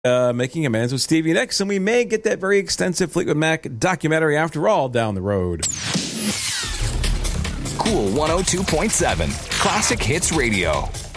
Making Amends with Stevie Nicks, and we may get that very extensive Fleetwood Mac documentary after all down the road. Cool 102.7 Classic Hits Radio.